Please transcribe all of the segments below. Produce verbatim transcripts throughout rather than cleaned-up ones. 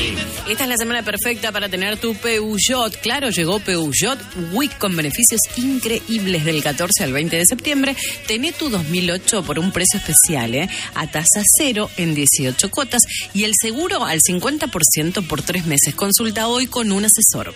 Esta es la semana perfecta para tener tu Peugeot. Claro, llegó Peugeot Week con beneficios increíbles del catorce al veinte de septiembre. Tené tu dos mil ocho por un precio especial, ¿eh? A tasa cero en dieciocho cuotas y el seguro al cincuenta por ciento por tres meses. Consulta hoy con un asesor.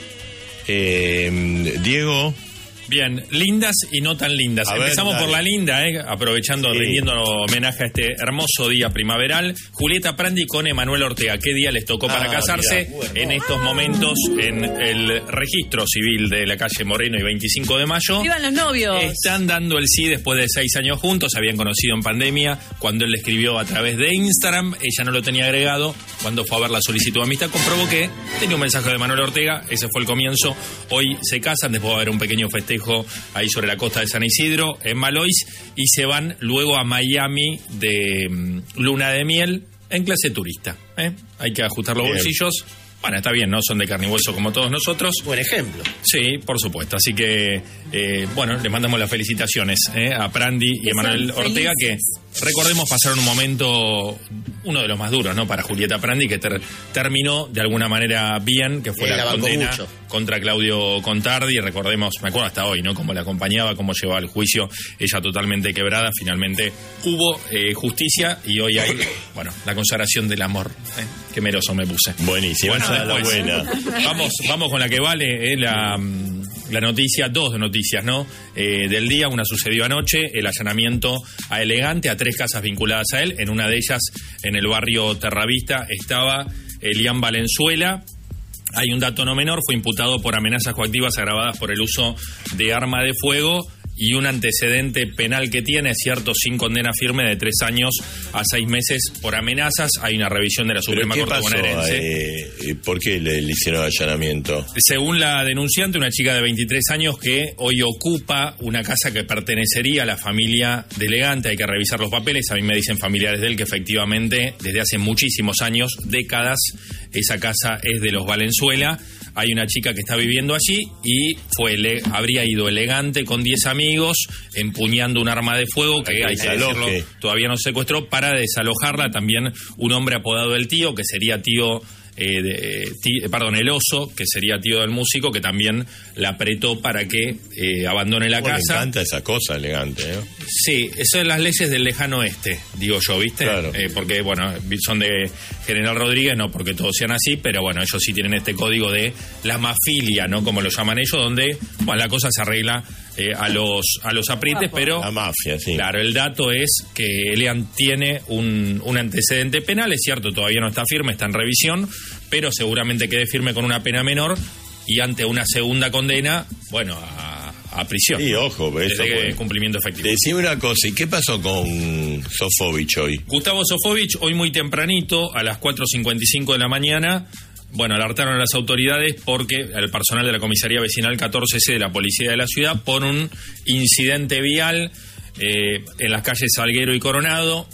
Eh, Diego. Bien, lindas y no tan lindas. A Empezamos ver, por la linda, eh, aprovechando, sí. rindiendo homenaje a este hermoso día primaveral. Julieta Prandi con Emanuel Ortega. ¿Qué día les tocó para ah, casarse? Mirá, bueno. En estos momentos, en el registro civil de la calle Moreno y veinticinco de mayo. ¡Vivan los novios! Están dando el sí después de seis años juntos. Se habían conocido en pandemia. Cuando él le escribió a través de Instagram, ella no lo tenía agregado. Cuando fue a ver la solicitud de amistad, comprobó que tenía un mensaje de Emanuel Ortega. Ese fue el comienzo. Hoy se casan, después va a haber un pequeño festejo ahí sobre la costa de San Isidro, en Malois, y se van luego a Miami de um, luna de miel en clase turista. ¿eh? Hay que ajustar los bien. bolsillos. Bueno, está bien, ¿no? Son de carne y hueso como todos nosotros. Buen ejemplo. Sí, por supuesto. Así que, eh, bueno, le mandamos las felicitaciones ¿eh? a Prandi y Emanuel Ortega, que recordemos pasaron un momento, uno de los más duros, ¿no? Para Julieta Prandi, que ter- terminó de alguna manera bien, que fue eh, la, la condena mucho. contra Claudio Contardi. Recordemos, me acuerdo hasta hoy, ¿no? Cómo la acompañaba, cómo llevaba el juicio, ella totalmente quebrada. Finalmente hubo eh, justicia y hoy hay, bueno, la consagración del amor. ¿eh? Qué meroso me puse. Buenísimo. Bueno, la buena. Vamos, vamos con la que vale, eh, la, la noticia, dos noticias, ¿no? Eh, del día, una sucedió anoche, el allanamiento a Elegante, a tres casas vinculadas a él. En una de ellas, en el barrio Terravista, estaba Elian Valenzuela. Hay un dato no menor, fue imputado por amenazas coactivas agravadas por el uso de arma de fuego y un antecedente penal que tiene, es cierto, sin condena firme de tres años a seis meses por amenazas. Hay una revisión de la Suprema Corte bonaerense. Eh, ¿Por qué le, le hicieron allanamiento? Según la denunciante, una chica de veintitrés años que hoy ocupa una casa que pertenecería a la familia de Elegante. Hay que revisar los papeles. A mí me dicen familiares de él que efectivamente desde hace muchísimos años, décadas, esa casa es de los Valenzuela. Hay una chica que está viviendo allí y fue le, habría ido Elegante con diez amigos empuñando un arma de fuego que, hay que decirlo, todavía no se secuestró, para desalojarla. También un hombre apodado El Tío, que sería tío... Eh, de, tí, perdón, el Oso, que sería tío del músico, que también la apretó para que eh, abandone la bueno, casa. Me encanta esa cosa, Elegante, ¿eh? Sí, eso es las leyes del lejano oeste, digo yo, ¿viste? Claro. Eh, porque, bueno, son de General Rodríguez, no porque todos sean así, pero bueno, ellos sí tienen este código de la mafilia, ¿no? Como lo llaman ellos, donde, bueno, la cosa se arregla eh, a los a los aprietes, pero... La mafia, sí. Claro, el dato es que Elian tiene un, un antecedente penal, es cierto, todavía no está firme, está en revisión, pero seguramente quede firme con una pena menor y ante una segunda condena, bueno, a, a prisión. Sí, ojo, desde eso puede. Cumplimiento efectivo. Decime una cosa, ¿y qué pasó con Sofovich hoy? Gustavo Sofovich, hoy muy tempranito, a las cuatro cincuenta y cinco de la mañana, bueno, alertaron a las autoridades porque el personal de la comisaría vecinal catorce C de la policía de la ciudad por un incidente vial eh, en las calles Salguero y Coronado.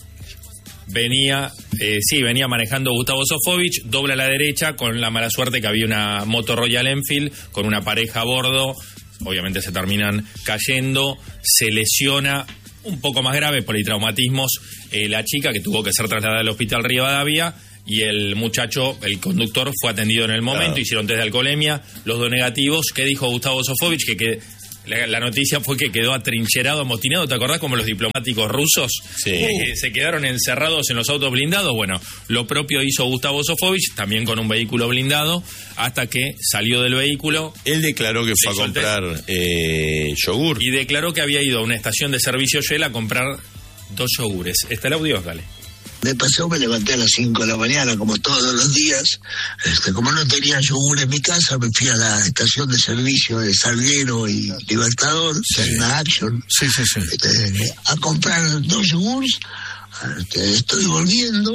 Venía, eh, sí, venía manejando Gustavo Sofovich, dobla a la derecha con la mala suerte que había una moto Royal Enfield con una pareja a bordo. Obviamente se terminan cayendo, se lesiona un poco más grave por traumatismos eh, la chica, que tuvo que ser trasladada al hospital Rivadavia, y el muchacho, el conductor, fue atendido en el momento, claro. Hicieron test de alcoholemia, los dos negativos. ¿Qué dijo Gustavo Sofovich? Que, que la, la noticia fue que quedó atrincherado, amotinado. ¿Te acordás como los diplomáticos rusos? Sí. Que se quedaron encerrados en los autos blindados. Bueno, lo propio hizo Gustavo Sofovich, también con un vehículo blindado, hasta que salió del vehículo. Él declaró que fue a comprar eh, yogur. Y declaró que había ido a una estación de servicio Shell a comprar dos yogures. ¿Está el audio? Dale. Me pasó, me levanté a las cinco de la mañana, como todos los días. Este, como no tenía yogur en mi casa, me fui a la estación de servicio de Salguero y Libertador, sí. Una Action, sí, sí, sí. Este, a comprar dos yogures. Este, estoy volviendo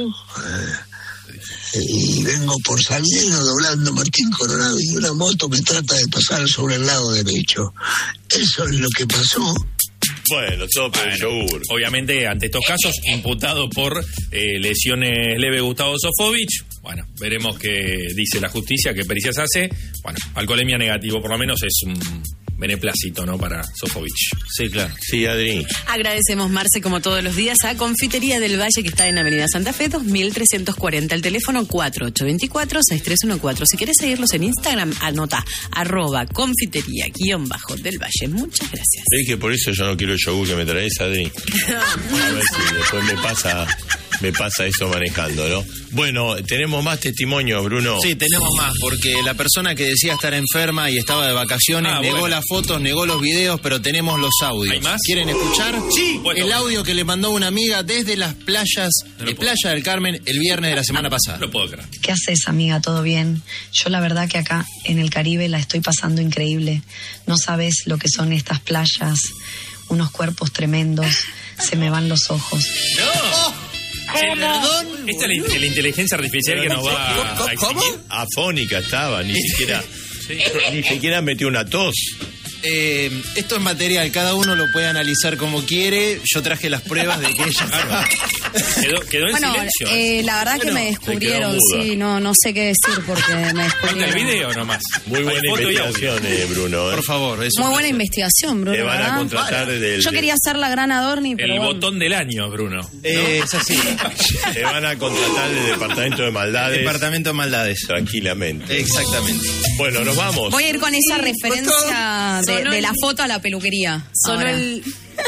eh, y vengo por Salguero doblando Martín Coronado y una moto me trata de pasar sobre el lado derecho. Eso es lo que pasó. Bueno, todo por el yogur. Obviamente, ante estos casos, imputado por eh, lesiones leves Gustavo Sofovich. Bueno, veremos qué dice la justicia, qué pericias hace. Bueno, alcoholemia negativo, por lo menos es un beneplácito, ¿no? Para Sofovich. Sí, claro. Sí, Adri. Agradecemos, Marce, como todos los días, a Confitería del Valle, que está en Avenida Santa Fe, dos mil trescientos cuarenta. El teléfono cuatro ocho dos cuatro, seis tres uno cuatro. Si querés seguirlos en Instagram, anota arroba confitería guión bajo del Valle. Muchas gracias. Es que por eso yo no quiero el yogur que me traes, Adri. A ver si después me pasa... Me pasa eso manejando, ¿no? Bueno, tenemos más testimonios, Bruno. Sí, tenemos más, porque la persona que decía estar enferma y estaba de vacaciones ah, negó bueno. las fotos, negó los videos, pero tenemos los audios. ¿Hay más? ¿Quieren escuchar? Sí. Bueno, el audio que le mandó una amiga desde las playas no de lo puedo. Playa del Carmen el viernes de la semana pasada. No lo puedo creer. ¿Qué haces, amiga? ¿Todo bien? Yo la verdad que acá en el Caribe la estoy pasando increíble. No sabes lo que son estas playas, unos cuerpos tremendos, se me van los ojos. ¡No! ¿Perdón? Esta es la, la inteligencia artificial que nos va a ¿Cómo? extinguir. Afónica estaba, ni siquiera... Sí. Ni siquiera metió una tos. Eh, esto es material, cada uno lo puede analizar como quiere. Yo traje las pruebas de que ella... Quedó, quedó en Bueno, silencio. eh, la verdad Bueno, que me descubrieron, se quedó muda. sí, no no sé qué decir porque me ¿Falta descubrieron. el video nomás? Muy Hay buena foto y audio. investigación, eh, Bruno. ¿eh? Por favor, eso. Muy buena investigación, Bruno. Te van a ¿verdad? contratar del... Yo quería ser la gran Adorni, pero El bueno. botón del año, Bruno. Eh, es así. Te van a contratar del Departamento de Maldades Departamento de Maldades. tranquilamente. Exactamente. Bueno, nos vamos. Voy a ir con esa referencia de, Sonó de el- la foto a la peluquería. Sonó Ahora. el...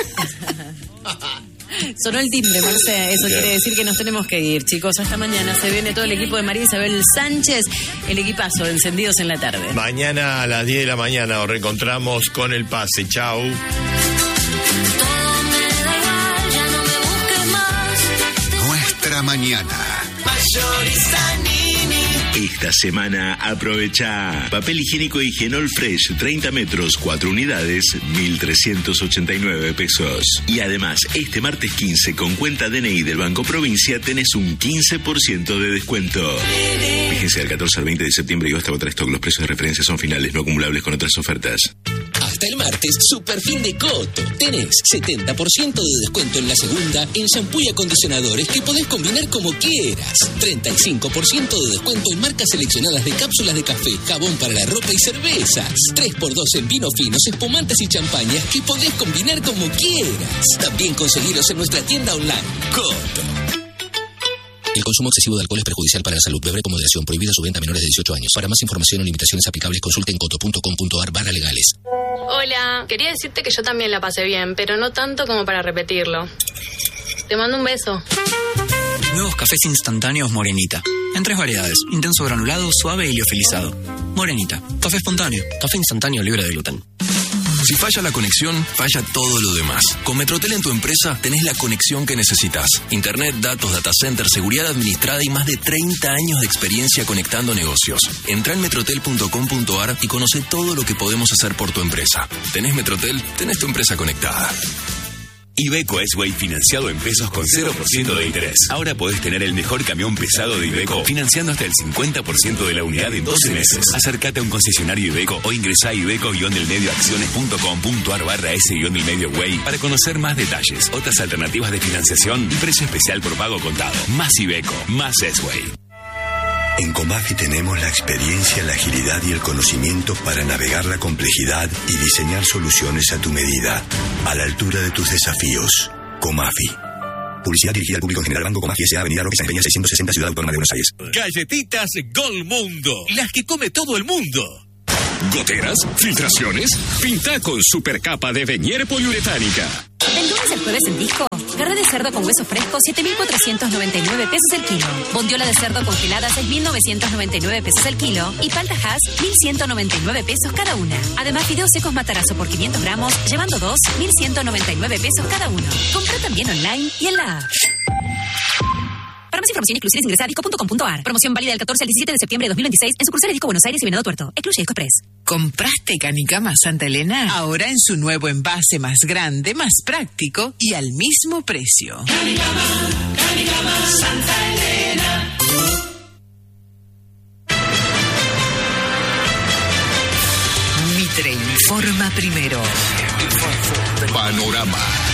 Sonó el timbre, Marce. Eso Bien. quiere decir que nos tenemos que ir, chicos. Hasta mañana. Se viene todo el equipo de María Isabel Sánchez, el equipazo de Encendidos en la Tarde. Mañana a las diez de la mañana nos reencontramos con el pase. Chau. Nuestra mañana. Esta semana aprovecha papel higiénico Higienol Fresh treinta metros, cuatro unidades, mil trescientos ochenta y nueve pesos. Y además, este martes quince con cuenta D N I del Banco Provincia tenés un quince por ciento de descuento. Vigencia del catorce al veinte de septiembre y hasta otra stock. Los precios de referencia son finales, no acumulables con otras ofertas. Hasta el martes, super fin de Coto. Tenés setenta por ciento de descuento en la segunda en shampoo y acondicionadores que podés combinar como quieras. treinta y cinco por ciento de descuento en marcas seleccionadas de cápsulas de café, jabón para la ropa y cervezas. tres por dos en vinos finos, espumantes y champañas que podés combinar como quieras. También conseguiros en nuestra tienda online. Coto. El consumo excesivo de alcohol es perjudicial para la salud. Beber con moderación. Prohibida su venta a menores de dieciocho años. Para más información o limitaciones aplicables, consulte en coto punto com punto a r barra legales. Hola, quería decirte que yo también la pasé bien, pero no tanto como para repetirlo. Te mando un beso. Nuevos cafés instantáneos Morenita. En tres variedades: intenso granulado, suave y liofilizado. Morenita, café espontáneo. Café instantáneo libre de gluten. Si falla la conexión, falla todo lo demás. Con Metrotel en tu empresa tenés la conexión que necesitas. Internet, datos, data center, seguridad administrada y más de treinta años de experiencia conectando negocios. Entrá en metrotel punto com punto a r y conoce todo lo que podemos hacer por tu empresa. ¿Tenés Metrotel? Tenés tu empresa conectada. Iveco S-Way financiado en pesos con cero por ciento de interés. Ahora podés tener el mejor camión pesado de Iveco financiando hasta el cincuenta por ciento de la unidad en doce meses. Acércate a un concesionario Iveco o ingresá a iveco-delmedioacciones.com.ar barra S-delmedio-way para conocer más detalles, otras alternativas de financiación y precio especial por pago contado. Más Iveco, más S-Way. En Comafi tenemos la experiencia, la agilidad y el conocimiento para navegar la complejidad y diseñar soluciones a tu medida, a la altura de tus desafíos. Comafi. Publicidad dirigida al público en general. Banco Comafi S A Avenida Roque San Peña seiscientos sesenta, Ciudad Autónoma de Buenos Aires. Galletitas Gol Mundo, las que come todo el mundo. ¿Goteras? ¿Filtraciones? Pinta con supercapa de Venier poliuretánica. Del lunes al jueves en Disco, carne de cerdo con hueso fresco, siete mil cuatrocientos noventa y nueve pesos el kilo. Bondiola de cerdo congelada, seis mil novecientos noventa y nueve pesos el kilo. Y palta Hass, mil ciento noventa y nueve pesos cada una. Además, fideos secos Matarazo por quinientos gramos, llevando dos, mil ciento noventa y nueve pesos cada uno. Compra también online y en la app. Para más información y exclusiones ingresa a disco punto com punto a r. Promoción válida del catorce al diecisiete de septiembre de dos mil veintiséis en sucursales Disco Buenos Aires y Venado Tuerto. Excluye Disco Express. ¿Compraste Canicama Santa Elena? Ahora en su nuevo envase más grande, más práctico y al mismo precio. Canicama, Canicama Santa Elena. Mitre informa primero. Panorama.